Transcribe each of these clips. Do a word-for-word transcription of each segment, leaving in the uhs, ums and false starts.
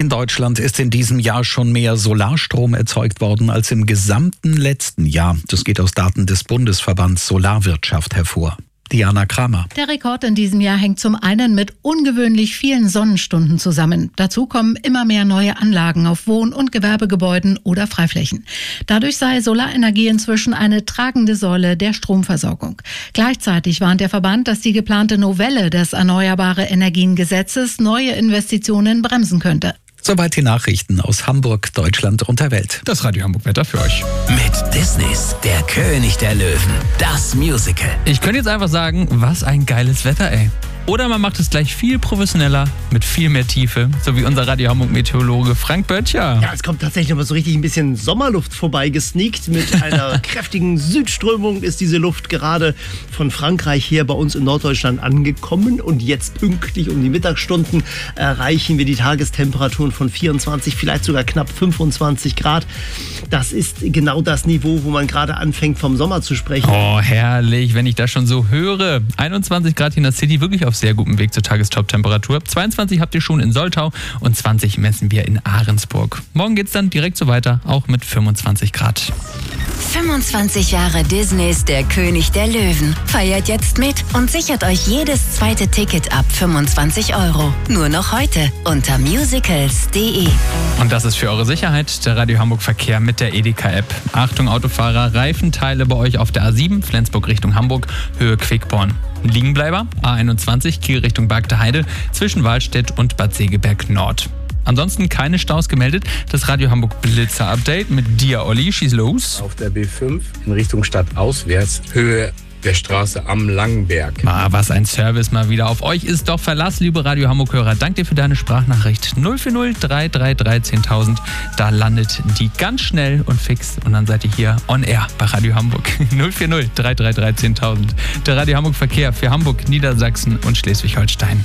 Deutschland ist in diesem Jahr schon mehr Solarstrom erzeugt worden als im gesamten letzten Jahr. Das geht aus Daten des Bundesverbands Solarwirtschaft hervor. Diana Kramer. Der Rekord in diesem Jahr hängt zum einen mit ungewöhnlich vielen Sonnenstunden zusammen. Dazu kommen immer mehr neue Anlagen auf Wohn- und Gewerbegebäuden oder Freiflächen. Dadurch sei Solarenergie inzwischen eine tragende Säule der Stromversorgung. Gleichzeitig warnt der Verband, dass die geplante Novelle des Erneuerbare Energien Gesetzes neue Investitionen bremsen könnte. Soweit die Nachrichten aus Hamburg, Deutschland und der Welt. Das Radio Hamburg Wetter für euch. Mit Disneys Der König der Löwen, das Musical. Ich könnte jetzt einfach sagen, was ein geiles Wetter, ey. Oder man macht es gleich viel professioneller, mit viel mehr Tiefe, so wie unser Radio Hamburg Meteorologe Frank Böttcher. Ja, es kommt tatsächlich nochmal so richtig ein bisschen Sommerluft vorbei gesneakt. Mit einer kräftigen Südströmung ist diese Luft gerade von Frankreich her bei uns in Norddeutschland angekommen. Und jetzt pünktlich um die Mittagsstunden erreichen wir die Tagestemperaturen von vierundzwanzig, vielleicht sogar knapp fünfundzwanzig Grad. Das ist genau das Niveau, wo man gerade anfängt vom Sommer zu sprechen. Oh, herrlich, wenn ich das schon so höre. einundzwanzig Grad hier in der City, wirklich auf sehr gutem Weg zur Tagestop-Temperatur. zweiundzwanzig habt ihr schon in Soltau und zwanzig messen wir in Ahrensburg. Morgen geht's dann direkt so weiter, auch mit fünfundzwanzig Grad. fünfundzwanzig Jahre Disneys Der König der Löwen. Feiert jetzt mit und sichert euch jedes zweite Ticket ab fünfundzwanzig Euro. Nur noch heute unter musicals punkt de. Und das ist für eure Sicherheit der Radio Hamburg Verkehr mit der Edeka-App. Achtung Autofahrer, Reifenteile bei euch auf der A sieben, Flensburg Richtung Hamburg, Höhe Quickborn. Liegenbleiber, A einundzwanzig, Kiel Richtung Bargter Heide, zwischen Waldstedt und Bad Segeberg Nord. Ansonsten keine Staus gemeldet. Das Radio Hamburg Blitzer-Update mit dir, Olli. Schieß los. Auf der B fünf in Richtung Stadt auswärts, Höhe der Straße am Langenberg. Ah, was ein Service mal wieder. Auf euch ist doch Verlass, liebe Radio Hamburg-Hörer. Dank dir für deine Sprachnachricht. null vier null drei drei drei zehntausend. Da landet die ganz schnell und fix. Und dann seid ihr hier on air bei Radio Hamburg. null vier null drei drei drei zehntausend. Der Radio Hamburg Verkehr für Hamburg, Niedersachsen und Schleswig-Holstein.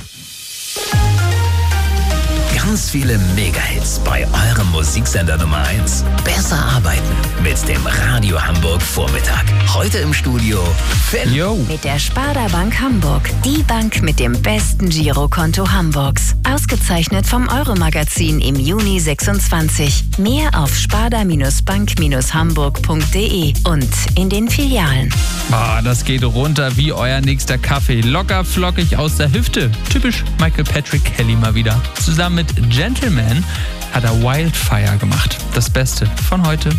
Ganz viele Mega-Hits bei eurem Musiksender Nummer eins. Besser arbeiten mit dem Radio Hamburg Vormittag. Heute im Studio Finn. Yo. Mit der Sparda Bank Hamburg. Die Bank mit dem besten Girokonto Hamburgs. Ausgezeichnet vom Euro-Magazin im Juni sechsundzwanzig. Mehr auf sparda bank hamburg punkt de und in den Filialen. Ah, das geht runter wie euer nächster Kaffee. Locker flockig aus der Hüfte. Typisch Michael Patrick Kelly mal wieder. Zusammen mit Gentleman hat er Wildfire gemacht. Das Beste von heute.